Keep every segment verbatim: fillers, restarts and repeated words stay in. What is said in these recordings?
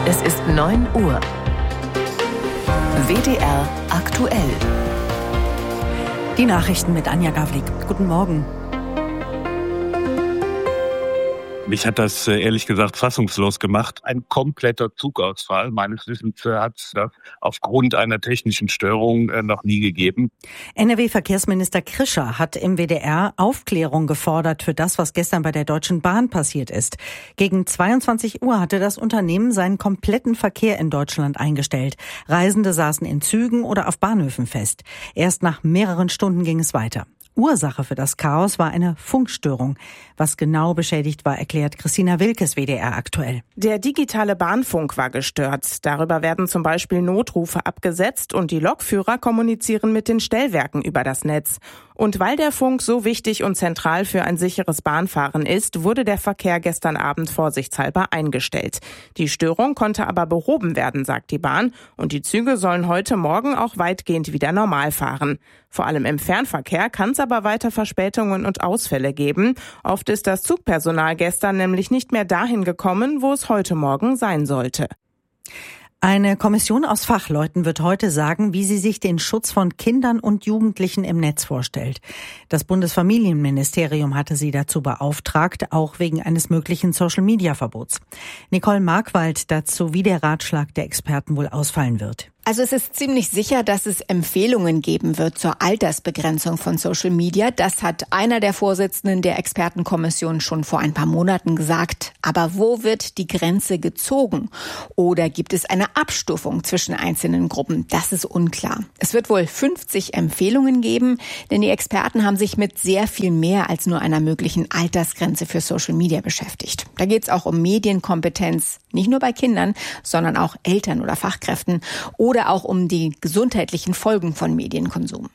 Es ist neun Uhr. W D R aktuell. Die Nachrichten mit Anja Gavlik. Guten Morgen. Mich hat das ehrlich gesagt fassungslos gemacht. Ein kompletter Zugausfall. Meines Wissens hat es das aufgrund einer technischen Störung noch nie gegeben. N R W-Verkehrsminister Krischer hat im W D R Aufklärung gefordert für das, was gestern bei der Deutschen Bahn passiert ist. Gegen zweiundzwanzig Uhr hatte das Unternehmen seinen kompletten Verkehr in Deutschland eingestellt. Reisende saßen in Zügen oder auf Bahnhöfen fest. Erst nach mehreren Stunden ging es weiter. Ursache für das Chaos war eine Funkstörung. Was genau beschädigt war, erklärt Christina Wilkes, W D R aktuell. Der digitale Bahnfunk war gestört. Darüber werden zum Beispiel Notrufe abgesetzt und die Lokführer kommunizieren mit den Stellwerken über das Netz. Und weil der Funk so wichtig und zentral für ein sicheres Bahnfahren ist, wurde der Verkehr gestern Abend vorsichtshalber eingestellt. Die Störung konnte aber behoben werden, sagt die Bahn, und die Züge sollen heute Morgen auch weitgehend wieder normal fahren. Vor allem im Fernverkehr kann es aber weiter Verspätungen und Ausfälle geben. Oft ist das Zugpersonal gestern nämlich nicht mehr dahin gekommen, wo es heute Morgen sein sollte. Eine Kommission aus Fachleuten wird heute sagen, wie sie sich den Schutz von Kindern und Jugendlichen im Netz vorstellt. Das Bundesfamilienministerium hatte sie dazu beauftragt, auch wegen eines möglichen Social-Media-Verbots. Nicole Markwald dazu, wie der Ratschlag der Experten wohl ausfallen wird. Also es ist ziemlich sicher, dass es Empfehlungen geben wird zur Altersbegrenzung von Social Media. Das hat einer der Vorsitzenden der Expertenkommission schon vor ein paar Monaten gesagt. Aber wo wird die Grenze gezogen? Oder gibt es eine Abstufung zwischen einzelnen Gruppen? Das ist unklar. Es wird wohl fünfzig Empfehlungen geben, denn die Experten haben sich mit sehr viel mehr als nur einer möglichen Altersgrenze für Social Media beschäftigt. Da geht es auch um Medienkompetenz, nicht nur bei Kindern, sondern auch Eltern oder Fachkräften oder auch um die gesundheitlichen Folgen von Medienkonsum.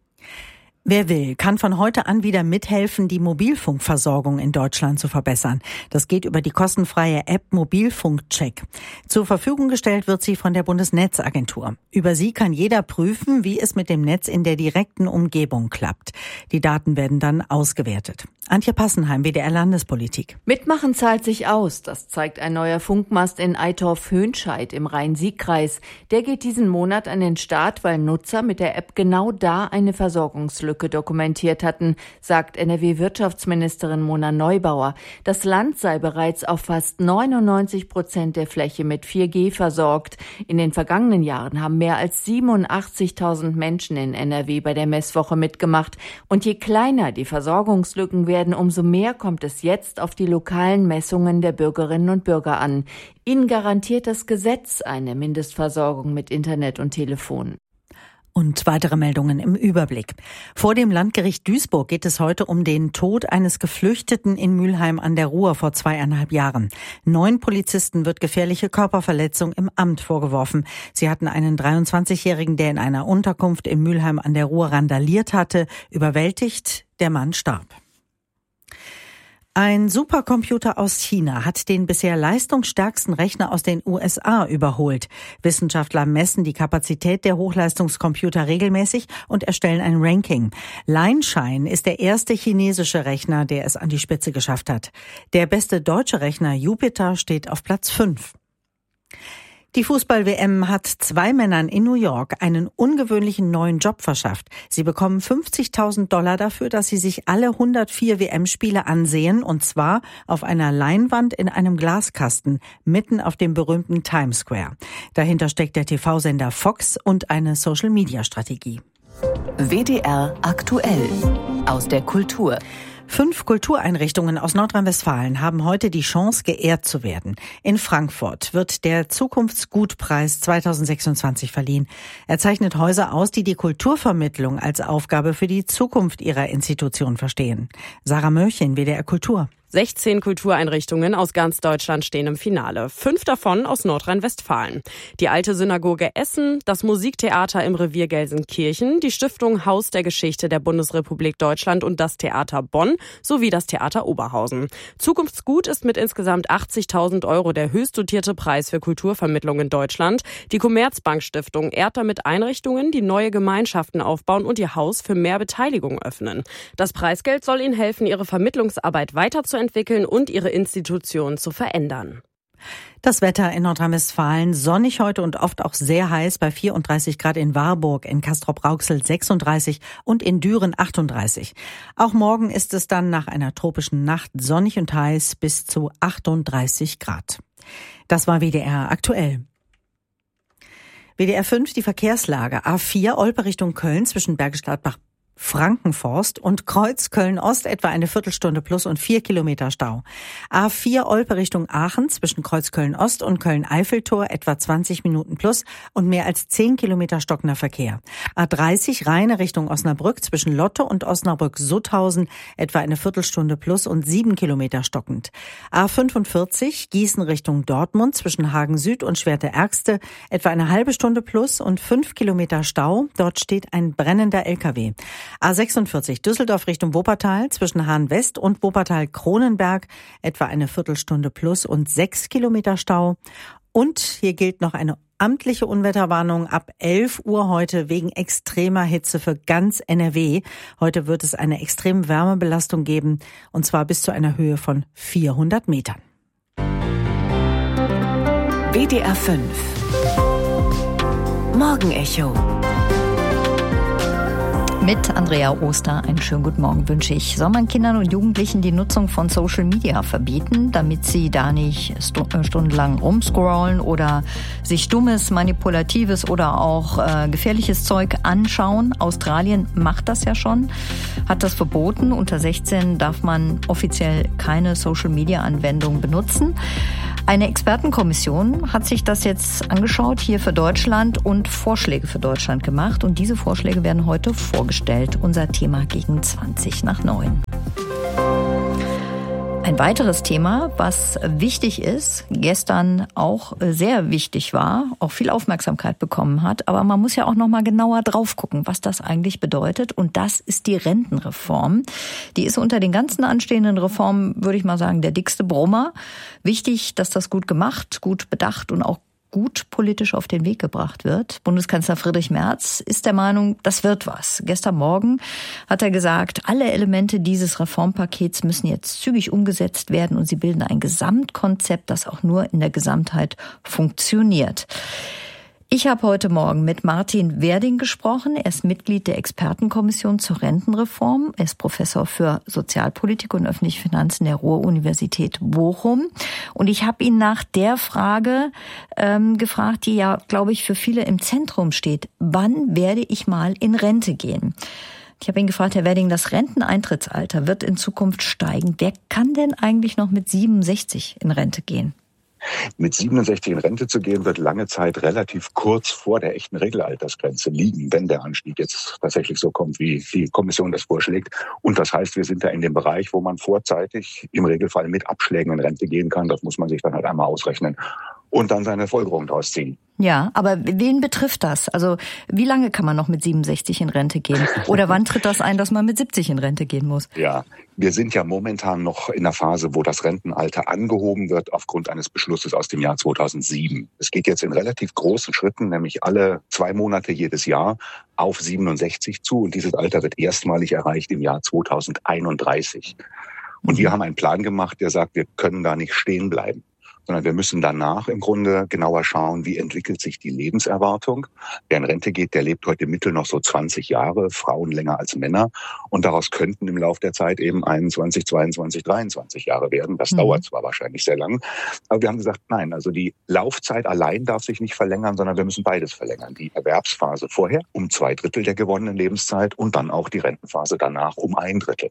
Wer will, kann von heute an wieder mithelfen, die Mobilfunkversorgung in Deutschland zu verbessern. Das geht über die kostenfreie App Mobilfunkcheck. Zur Verfügung gestellt wird sie von der Bundesnetzagentur. Über sie kann jeder prüfen, wie es mit dem Netz in der direkten Umgebung klappt. Die Daten werden dann ausgewertet. Antje Passenheim, W D R Landespolitik. Mitmachen zahlt sich aus. Das zeigt ein neuer Funkmast in Eitorf-Höhnscheid im Rhein-Sieg-Kreis. Der geht diesen Monat an den Start, weil Nutzer mit der App genau da eine Versorgungslücke dokumentiert hatten, sagt N R W-Wirtschaftsministerin Mona Neubauer. Das Land sei bereits auf fast neunundneunzig Prozent der Fläche mit vier G versorgt. In den vergangenen Jahren haben mehr als siebenundachtzigtausend Menschen in N R W bei der Messwoche mitgemacht. Und je kleiner die Versorgungslücken werden, umso mehr kommt es jetzt auf die lokalen Messungen der Bürgerinnen und Bürger an. Ihnen garantiert das Gesetz eine Mindestversorgung mit Internet und Telefon. Und weitere Meldungen im Überblick. Vor dem Landgericht Duisburg geht es heute um den Tod eines Geflüchteten in Mülheim an der Ruhr vor zweieinhalb Jahren. Neun Polizisten wird gefährliche Körperverletzung im Amt vorgeworfen. Sie hatten einen dreiundzwanzigjährigen, der in einer Unterkunft in Mülheim an der Ruhr randaliert hatte, überwältigt. Der Mann starb. Ein Supercomputer aus China hat den bisher leistungsstärksten Rechner aus den U S A überholt. Wissenschaftler messen die Kapazität der Hochleistungscomputer regelmäßig und erstellen ein Ranking. Linesshine ist der erste chinesische Rechner, der es an die Spitze geschafft hat. Der beste deutsche Rechner Jupiter steht auf Platz fünf. Die Fußball-W M hat zwei Männern in New York einen ungewöhnlichen neuen Job verschafft. Sie bekommen fünfzigtausend Dollar dafür, dass sie sich alle hundertvier W M-Spiele ansehen, und zwar auf einer Leinwand in einem Glaskasten, mitten auf dem berühmten Times Square. Dahinter steckt der T V-Sender Fox und eine Social-Media-Strategie. W D R aktuell aus der Kultur. Fünf Kultureinrichtungen aus Nordrhein-Westfalen haben heute die Chance, geehrt zu werden. In Frankfurt wird der Zukunftsgutpreis zweitausendsechsundzwanzig verliehen. Er zeichnet Häuser aus, die die Kulturvermittlung als Aufgabe für die Zukunft ihrer Institution verstehen. Sarah Mörchen, W D R Kultur. sechzehn Kultureinrichtungen aus ganz Deutschland stehen im Finale. Fünf davon aus Nordrhein-Westfalen. Die Alte Synagoge Essen, das Musiktheater im Revier Gelsenkirchen, die Stiftung Haus der Geschichte der Bundesrepublik Deutschland und das Theater Bonn sowie das Theater Oberhausen. Zukunftsgut ist mit insgesamt achtzigtausend Euro der höchst dotierte Preis für Kulturvermittlung in Deutschland. Die Commerzbank Stiftung ehrt damit Einrichtungen, die neue Gemeinschaften aufbauen und ihr Haus für mehr Beteiligung öffnen. Das Preisgeld soll ihnen helfen, ihre Vermittlungsarbeit weiterzuentwickeln und ihre Institution zu verändern. Das Wetter in Nordrhein-Westfalen sonnig heute und oft auch sehr heiß bei vierunddreißig Grad in Warburg, in Castrop-Rauxel sechsunddreißig und in Düren achtunddreißig. Auch morgen ist es dann nach einer tropischen Nacht sonnig und heiß bis zu achtunddreißig Grad. Das war W D R aktuell. W D R fünf, die Verkehrslage. A vier, Olpe Richtung Köln zwischen Bergisch Gladbach Frankenforst und Kreuz Köln-Ost etwa eine Viertelstunde plus und vier Kilometer Stau. A vier Olpe Richtung Aachen zwischen Kreuz Köln-Ost und Köln-Eiffeltor etwa zwanzig Minuten plus und mehr als zehn Kilometer stockender Verkehr. A dreißig Rheine Richtung Osnabrück zwischen Lotte und Osnabrück-Sutthausen etwa eine Viertelstunde plus und sieben Kilometer stockend. A fünfundvierzig Gießen Richtung Dortmund zwischen Hagen Süd und Schwerte-Ärgste etwa eine halbe Stunde plus und fünf Kilometer Stau. Dort steht ein brennender L K W. A sechsundvierzig Düsseldorf Richtung Wuppertal zwischen Hahn West und Wuppertal-Kronenberg etwa eine Viertelstunde plus und sechs Kilometer Stau. Und hier gilt noch eine amtliche Unwetterwarnung ab elf Uhr heute wegen extremer Hitze für ganz N R W. Heute wird es eine extreme Wärmebelastung geben und zwar bis zu einer Höhe von vierhundert Metern. W D R fünf Morgenecho. Mit Andrea Oster einen schönen guten Morgen wünsche ich. Soll man Kindern und Jugendlichen die Nutzung von Social Media verbieten, damit sie da nicht stundenlang rumscrollen oder sich dummes, manipulatives oder auch äh, gefährliches Zeug anschauen? Australien macht das ja schon, hat das verboten. Unter sechzehn darf man offiziell keine Social Media Anwendung benutzen. Eine Expertenkommission hat sich das jetzt angeschaut, hier für Deutschland und Vorschläge für Deutschland gemacht. Und diese Vorschläge werden heute vorgestellt. Unser Thema gegen zwanzig nach neun. Ein weiteres Thema, was wichtig ist, gestern auch sehr wichtig war, auch viel Aufmerksamkeit bekommen hat, aber man muss ja auch noch mal genauer drauf gucken, was das eigentlich bedeutet, und das ist die Rentenreform. Die ist unter den ganzen anstehenden Reformen, würde ich mal sagen, der dickste Brummer. Wichtig, dass das gut gemacht, gut bedacht und auch gut politisch auf den Weg gebracht wird. Bundeskanzler Friedrich Merz ist der Meinung, das wird was. Gestern Morgen hat er gesagt, alle Elemente dieses Reformpakets müssen jetzt zügig umgesetzt werden und sie bilden ein Gesamtkonzept, das auch nur in der Gesamtheit funktioniert. Ich habe heute Morgen mit Martin Werding gesprochen. Er ist Mitglied der Expertenkommission zur Rentenreform. Er ist Professor für Sozialpolitik und öffentliche Finanzen der Ruhr-Universität Bochum. Und ich habe ihn nach der Frage ähm, gefragt, die ja, glaube ich, für viele im Zentrum steht. Wann werde ich mal in Rente gehen? Ich habe ihn gefragt, Herr Werding, das Renteneintrittsalter wird in Zukunft steigen. Wer kann denn eigentlich noch mit siebenundsechzig in Rente gehen? Mit siebenundsechzig in Rente zu gehen, wird lange Zeit relativ kurz vor der echten Regelaltersgrenze liegen, wenn der Anstieg jetzt tatsächlich so kommt, wie die Kommission das vorschlägt. Und das heißt, wir sind da in dem Bereich, wo man vorzeitig im Regelfall mit Abschlägen in Rente gehen kann. Das muss man sich dann halt einmal ausrechnen und dann seine Folgerung daraus ziehen. Ja, aber wen betrifft das? Also wie lange kann man noch mit siebenundsechzig in Rente gehen? Oder wann tritt das ein, dass man mit siebzig in Rente gehen muss? Ja, wir sind ja momentan noch in der Phase, wo das Rentenalter angehoben wird aufgrund eines Beschlusses aus dem Jahr zweitausendsieben. Es geht jetzt in relativ großen Schritten, nämlich alle zwei Monate jedes Jahr, auf siebenundsechzig zu. Und dieses Alter wird erstmalig erreicht im Jahr zweitausendeinunddreißig. Und wir haben einen Plan gemacht, der sagt, wir können da nicht stehen bleiben, sondern wir müssen danach im Grunde genauer schauen, wie entwickelt sich die Lebenserwartung. Wer in Rente geht, der lebt heute im Mittel noch so zwanzig Jahre, Frauen länger als Männer. Und daraus könnten im Laufe der Zeit eben einundzwanzig, zweiundzwanzig, dreiundzwanzig Jahre werden. Das mhm. dauert zwar wahrscheinlich sehr lang, aber wir haben gesagt, nein, also die Laufzeit allein darf sich nicht verlängern, sondern wir müssen beides verlängern. Die Erwerbsphase vorher um zwei Drittel der gewonnenen Lebenszeit und dann auch die Rentenphase danach um ein Drittel.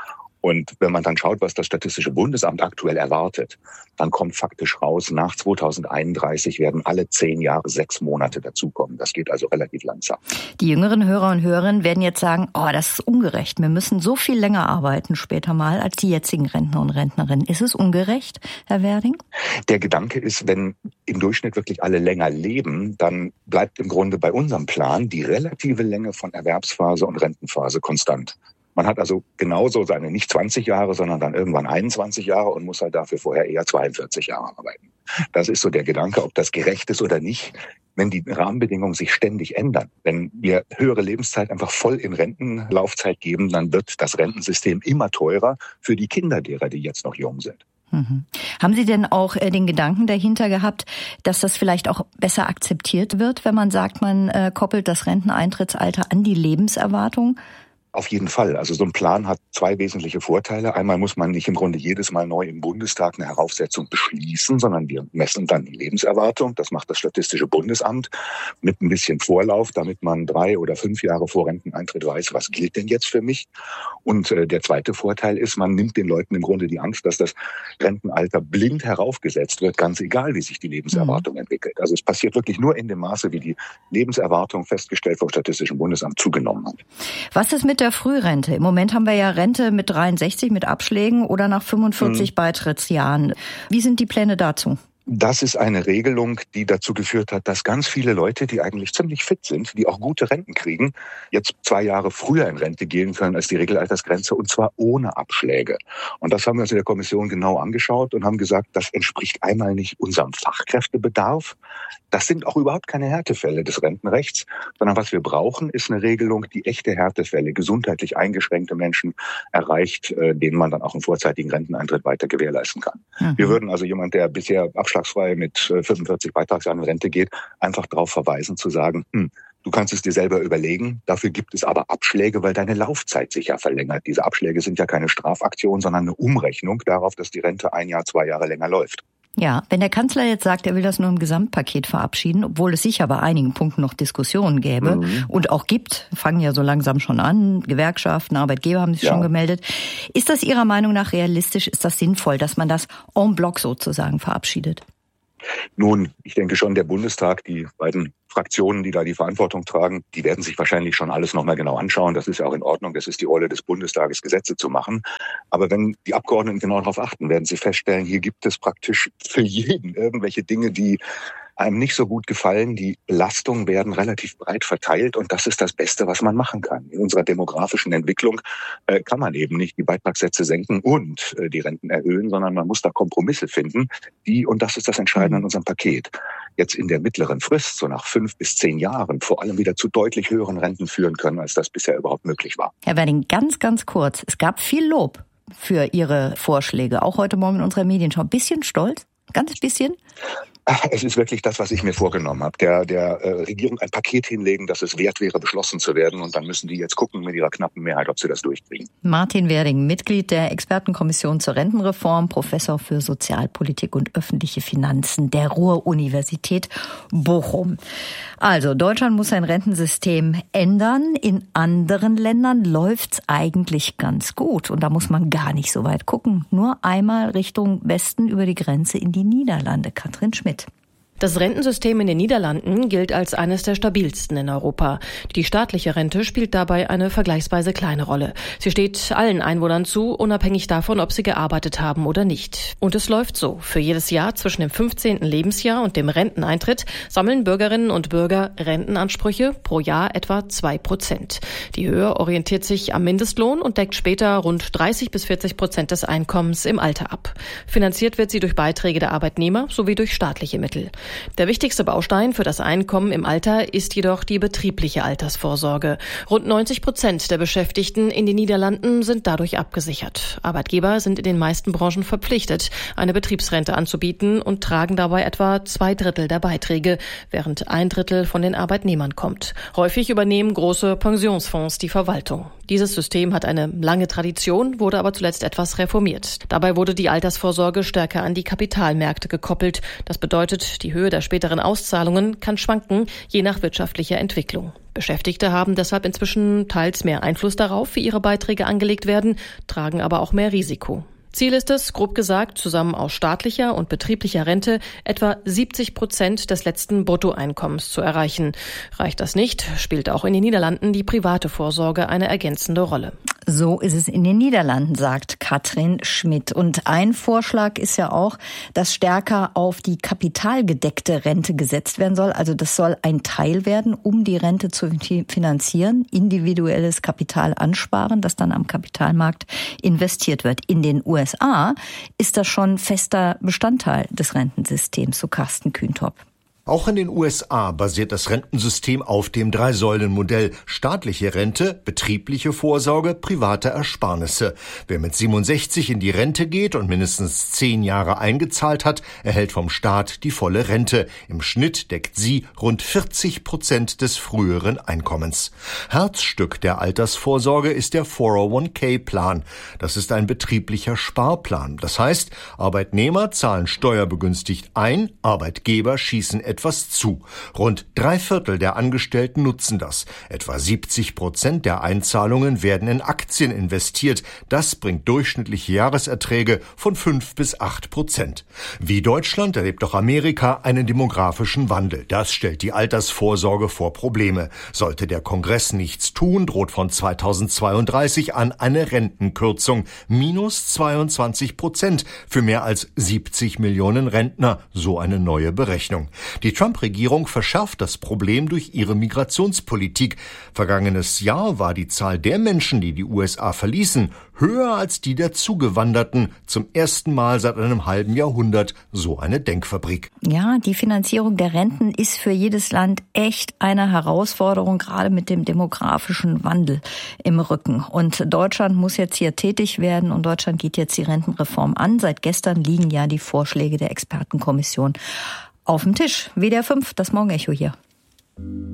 Und wenn man dann schaut, was das Statistische Bundesamt aktuell erwartet, dann kommt faktisch raus, nach zweitausendeinunddreißig werden alle zehn Jahre sechs Monate dazukommen. Das geht also relativ langsam. Die jüngeren Hörer und Hörerinnen werden jetzt sagen, oh, das ist ungerecht. Wir müssen so viel länger arbeiten später mal als die jetzigen Rentner und Rentnerinnen. Ist es ungerecht, Herr Werding? Der Gedanke ist, wenn im Durchschnitt wirklich alle länger leben, dann bleibt im Grunde bei unserem Plan die relative Länge von Erwerbsphase und Rentenphase konstant. Man hat also genauso seine nicht zwanzig Jahre, sondern dann irgendwann einundzwanzig Jahre und muss halt dafür vorher eher zweiundvierzig Jahre arbeiten. Das ist so der Gedanke, ob das gerecht ist oder nicht, wenn die Rahmenbedingungen sich ständig ändern. Wenn wir höhere Lebenszeit einfach voll in Rentenlaufzeit geben, dann wird das Rentensystem immer teurer für die Kinder derer, die jetzt noch jung sind. Mhm. Haben Sie denn auch äh, den Gedanken dahinter gehabt, dass das vielleicht auch besser akzeptiert wird, wenn man sagt, man äh, koppelt das Renteneintrittsalter an die Lebenserwartung? Auf jeden Fall. Also so ein Plan hat zwei wesentliche Vorteile. Einmal muss man nicht im Grunde jedes Mal neu im Bundestag eine Heraufsetzung beschließen, sondern wir messen dann die Lebenserwartung. Das macht das Statistische Bundesamt mit ein bisschen Vorlauf, damit man drei oder fünf Jahre vor Renteneintritt weiß, was gilt denn jetzt für mich. Und äh, der zweite Vorteil ist, man nimmt den Leuten im Grunde die Angst, dass das Rentenalter blind heraufgesetzt wird, ganz egal, wie sich die Lebenserwartung mhm. entwickelt. Also es passiert wirklich nur in dem Maße, wie die Lebenserwartung festgestellt vom Statistischen Bundesamt zugenommen hat. Was ist mit der Frührente? Im Moment haben wir ja Rente mit dreiundsechzig mit Abschlägen oder nach fünfundvierzig hm. Beitrittsjahren. Wie sind die Pläne dazu? Das ist eine Regelung, die dazu geführt hat, dass ganz viele Leute, die eigentlich ziemlich fit sind, die auch gute Renten kriegen, jetzt zwei Jahre früher in Rente gehen können als die Regelaltersgrenze, und zwar ohne Abschläge. Und das haben wir uns in der Kommission genau angeschaut und haben gesagt, das entspricht einmal nicht unserem Fachkräftebedarf. Das sind auch überhaupt keine Härtefälle des Rentenrechts, sondern was wir brauchen, ist eine Regelung, die echte Härtefälle, gesundheitlich eingeschränkte Menschen erreicht, denen man dann auch einen vorzeitigen Renteneintritt weiter gewährleisten kann. Mhm. Wir würden also jemand, der bisher abschlagsfrei mit fünfundvierzig Beitragsjahren in Rente geht, einfach darauf verweisen zu sagen, hm, du kannst es dir selber überlegen, dafür gibt es aber Abschläge, weil deine Laufzeit sich ja verlängert. Diese Abschläge sind ja keine Strafaktion, sondern eine Umrechnung darauf, dass die Rente ein Jahr, zwei Jahre länger läuft. Ja, wenn der Kanzler jetzt sagt, er will das nur im Gesamtpaket verabschieden, obwohl es sicher bei einigen Punkten noch Diskussionen gäbe mhm. und auch gibt, fangen ja so langsam schon an, Gewerkschaften, Arbeitgeber haben sich ja. schon gemeldet. Ist das Ihrer Meinung nach realistisch? Ist das sinnvoll, dass man das en bloc sozusagen verabschiedet? Nun, ich denke schon, der Bundestag, die beiden Fraktionen, die da die Verantwortung tragen, die werden sich wahrscheinlich schon alles nochmal genau anschauen. Das ist ja auch in Ordnung. Das ist die Rolle des Bundestages, Gesetze zu machen. Aber wenn die Abgeordneten genau darauf achten, werden sie feststellen, hier gibt es praktisch für jeden irgendwelche Dinge, die einem nicht so gut gefallen. Die Belastungen werden relativ breit verteilt und das ist das Beste, was man machen kann. In unserer demografischen Entwicklung äh, kann man eben nicht die Beitragssätze senken und äh, die Renten erhöhen, sondern man muss da Kompromisse finden, die, und das ist das Entscheidende an unserem Paket, jetzt in der mittleren Frist, so nach fünf bis zehn Jahren, vor allem wieder zu deutlich höheren Renten führen können, als das bisher überhaupt möglich war. Herr Werding, ganz, ganz kurz. Es gab viel Lob für Ihre Vorschläge, auch heute Morgen in unserer Medienschau. Ein bisschen stolz? Ganz bisschen? Es ist wirklich das, was ich mir vorgenommen habe. Der, der äh, Regierung ein Paket hinlegen, dass es wert wäre, beschlossen zu werden. Und dann müssen die jetzt gucken mit ihrer knappen Mehrheit, ob sie das durchkriegen. Martin Werding, Mitglied der Expertenkommission zur Rentenreform, Professor für Sozialpolitik und öffentliche Finanzen der Ruhr-Universität Bochum. Also, Deutschland muss sein Rentensystem ändern. In anderen Ländern läuft's eigentlich ganz gut. Und da muss man gar nicht so weit gucken. Nur einmal Richtung Westen über die Grenze in die Niederlande. Katrin Schmidt. Das Rentensystem in den Niederlanden gilt als eines der stabilsten in Europa. Die staatliche Rente spielt dabei eine vergleichsweise kleine Rolle. Sie steht allen Einwohnern zu, unabhängig davon, ob sie gearbeitet haben oder nicht. Und es läuft so. Für jedes Jahr zwischen dem fünfzehnten Lebensjahr und dem Renteneintritt sammeln Bürgerinnen und Bürger Rentenansprüche, pro Jahr etwa zwei Prozent. Die Höhe orientiert sich am Mindestlohn und deckt später rund dreißig bis vierzig Prozent des Einkommens im Alter ab. Finanziert wird sie durch Beiträge der Arbeitnehmer sowie durch staatliche Mittel. Der wichtigste Baustein für das Einkommen im Alter ist jedoch die betriebliche Altersvorsorge. Rund neunzig Prozent der Beschäftigten in den Niederlanden sind dadurch abgesichert. Arbeitgeber sind in den meisten Branchen verpflichtet, eine Betriebsrente anzubieten und tragen dabei etwa zwei Drittel der Beiträge, während ein Drittel von den Arbeitnehmern kommt. Häufig übernehmen große Pensionsfonds die Verwaltung. Dieses System hat eine lange Tradition, wurde aber zuletzt etwas reformiert. Dabei wurde die Altersvorsorge stärker an die Kapitalmärkte gekoppelt. Das bedeutet, die Höhe der späteren Auszahlungen kann schwanken, je nach wirtschaftlicher Entwicklung. Beschäftigte haben deshalb inzwischen teils mehr Einfluss darauf, wie ihre Beiträge angelegt werden, tragen aber auch mehr Risiko. Ziel ist es, grob gesagt, zusammen aus staatlicher und betrieblicher Rente etwa siebzig Prozent des letzten Bruttoeinkommens zu erreichen. Reicht das nicht, spielt auch in den Niederlanden die private Vorsorge eine ergänzende Rolle. So ist es in den Niederlanden, sagt Katrin Schmidt. Und ein Vorschlag ist ja auch, dass stärker auf die kapitalgedeckte Rente gesetzt werden soll. Also das soll ein Teil werden, um die Rente zu finanzieren. Individuelles Kapital ansparen, das dann am Kapitalmarkt investiert wird. In den U S A ist das schon fester Bestandteil des Rentensystems, so Carsten Kühntop. Auch in den U S A basiert das Rentensystem auf dem Drei-Säulen-Modell. Staatliche Rente, betriebliche Vorsorge, private Ersparnisse. Wer mit siebenundsechzig in die Rente geht und mindestens zehn Jahre eingezahlt hat, erhält vom Staat die volle Rente. Im Schnitt deckt sie rund vierzig Prozent des früheren Einkommens. Herzstück der Altersvorsorge ist der vier null eins K-Plan. Das ist ein betrieblicher Sparplan. Das heißt, Arbeitnehmer zahlen steuerbegünstigt ein, Arbeitgeber schießen etwas zu. Rund drei Viertel der Angestellten nutzen das. Etwa siebzig Prozent der Einzahlungen werden in Aktien investiert. Das bringt durchschnittliche Jahreserträge von fünf bis acht Prozent. Wie Deutschland erlebt auch Amerika einen demografischen Wandel. Das stellt die Altersvorsorge vor Probleme. Sollte der Kongress nichts tun, droht von zweitausendzweiunddreißig an eine Rentenkürzung. Minus zweiundzwanzig Prozent für mehr als siebzig Millionen Rentner. So eine neue Berechnung. Die Trump-Regierung verschärft das Problem durch ihre Migrationspolitik. Vergangenes Jahr war die Zahl der Menschen, die die U S A verließen, höher als die der Zugewanderten. Zum ersten Mal seit einem halben Jahrhundert so eine Denkfabrik. Ja, die Finanzierung der Renten ist für jedes Land echt eine Herausforderung, gerade mit dem demografischen Wandel im Rücken. Und Deutschland muss jetzt hier tätig werden und Deutschland geht jetzt die Rentenreform an. Seit gestern liegen ja die Vorschläge der Expertenkommission auf dem Tisch. W D R fünf, das Morgenecho hier.